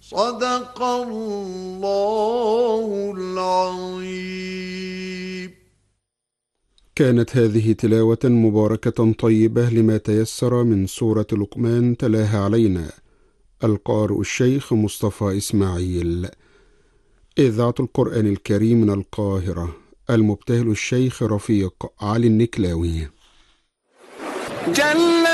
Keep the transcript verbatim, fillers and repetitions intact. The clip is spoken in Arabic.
صدق الله العظيم. كانت هذه تلاوة مباركة طيبة لما تيسر من سورة لقمان، تلاها علينا القارئ الشيخ مصطفى إسماعيل. إذاعة القرآن الكريم من القاهرة، المبتهل الشيخ رفيق علي النكلاوي. جل